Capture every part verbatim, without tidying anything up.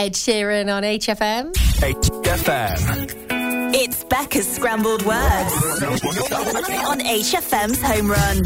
Ed Sheeran on H F M. H F M. It's Becca's Scrambled Words on H F M's Home Run.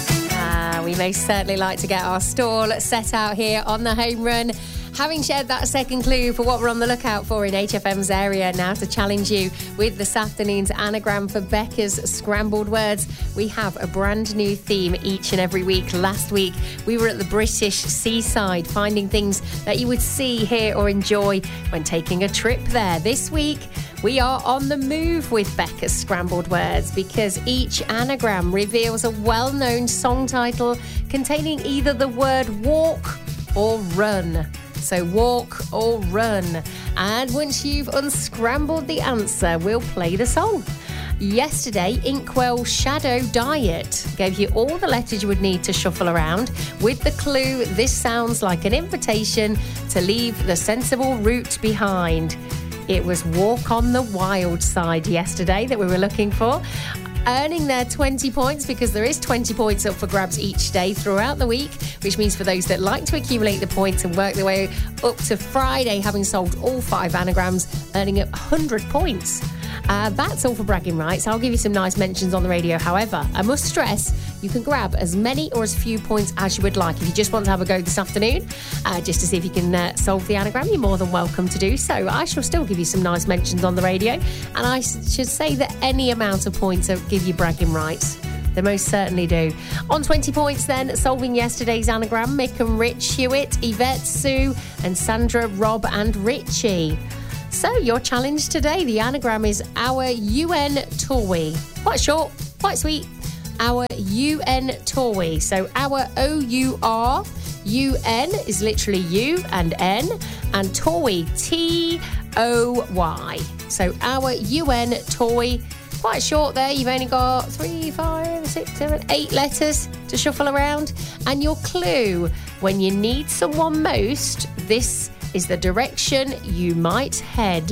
Ah, we most certainly like to get our stall set out here on the Home Run. Having shared that second clue for what we're on the lookout for in H F M's area, now to challenge you with this afternoon's anagram for Becca's Scrambled Words, we have a brand new theme each and every week. Last week, we were at the British seaside, finding things that you would see, hear or enjoy when taking a trip there. This week, we are on the move with Becca's Scrambled Words because each anagram reveals a well-known song title containing either the word walk or run. So walk or run. And once you've unscrambled the answer, we'll play the song. Yesterday, Inkwell Shadow Diet gave you all the letters you would need to shuffle around with the clue, this sounds like an invitation to leave the sensible route behind. It was Walk on the Wild Side yesterday that we were looking for. Earning their twenty points because there is twenty points up for grabs each day throughout the week, which means for those that like to accumulate the points and work their way up to Friday, having solved all five anagrams, earning one hundred points. Uh, that's all for bragging rights. I'll give you some nice mentions on the radio. However, I must stress, you can grab as many or as few points as you would like. If you just want to have a go this afternoon, uh, just to see if you can uh, solve the anagram, you're more than welcome to do so. I shall still give you some nice mentions on the radio. And I should say that any amount of points will give you bragging rights. They most certainly do. On twenty points then, solving yesterday's anagram, Mick and Rich Hewitt, Yvette, Sue and Sandra, Rob and Richie. So your challenge today, the anagram is our U N toy. Quite short, quite sweet. Our U N toy. So our O U R, U N is literally U and N, and toy, T O Y. So our U N toy. Quite short there. You've only got three, five, six, seven, eight letters to shuffle around. And your clue, when you need someone most, this is the direction you might head.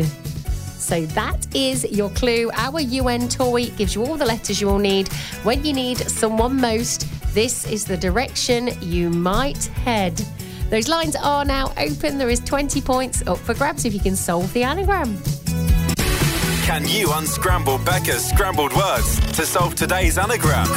So that is your clue. Our U N toy gives you all the letters you will need. When you need someone most, this is the direction you might head. Those lines are now open. There is twenty points up for grabs if you can solve the anagram. Can you unscramble Becca's Scrambled Words to solve today's anagram?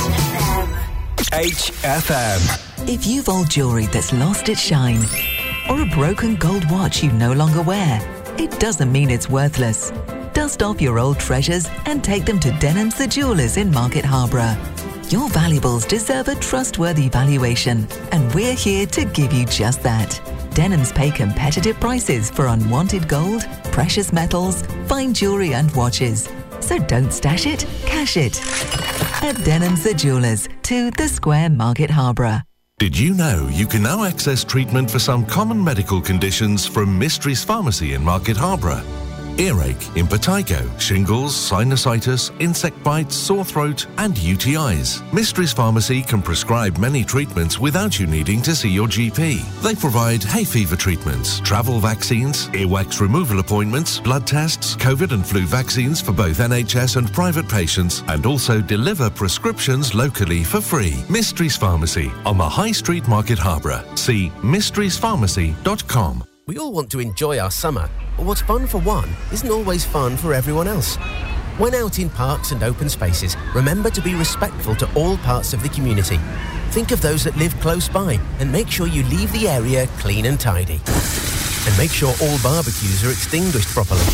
H F M. If you've old jewellery that's lost its shine, or a broken gold watch you no longer wear, it doesn't mean it's worthless. Dust off your old treasures and take them to Denham's the Jewellers in Market Harborough. Your valuables deserve a trustworthy valuation, and we're here to give you just that. Denham's pay competitive prices for unwanted gold, precious metals, fine jewellery and watches. So don't stash it, cash it. At Denham's the Jewellers, to the Square, Market Harborough. Did you know you can now access treatment for some common medical conditions from Mysteries Pharmacy in Market Harborough? Earache, impetigo, shingles, sinusitis, insect bites, sore throat and U T Is. Mysteries Pharmacy can prescribe many treatments without you needing to see your G P. They provide hay fever treatments, travel vaccines, earwax removal appointments, blood tests, COVID and flu vaccines for both N H S and private patients, and also deliver prescriptions locally for free. Mysteries Pharmacy on the High Street, Market Harborough. See mysteries pharmacy dot com. We all want to enjoy our summer, but what's fun for one isn't always fun for everyone else. When out in parks and open spaces, remember to be respectful to all parts of the community. Think of those that live close by and make sure you leave the area clean and tidy. And make sure all barbecues are extinguished properly.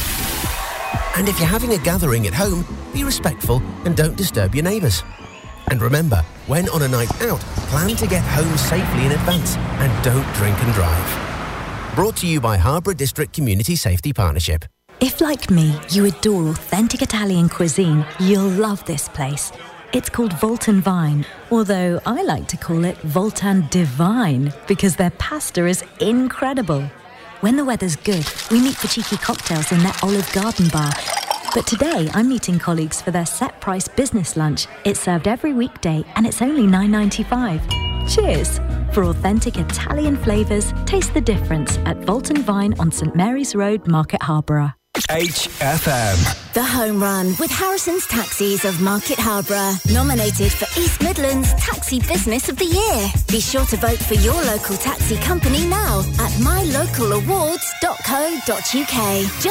And if you're having a gathering at home, be respectful and don't disturb your neighbours. And remember, when on a night out, plan to get home safely in advance and don't drink and drive. Brought to you by Harborough District Community Safety Partnership. If, like me, you adore authentic Italian cuisine, you'll love this place. It's called Voltan Vine, although I like to call it Voltan Divine because their pasta is incredible. When the weather's good, we meet for cheeky cocktails in their Olive Garden bar. But today, I'm meeting colleagues for their set-price business lunch. It's served every weekday and it's only nine ninety-five. Cheers! For authentic Italian flavours, taste the difference at Voltan Vine on St Mary's Road, Market Harborough. H F M. The Home Run with Harrison's Taxis of Market Harborough. Nominated for East Midlands Taxi Business of the Year. Be sure to vote for your local taxi company now at my local awards dot co dot uk.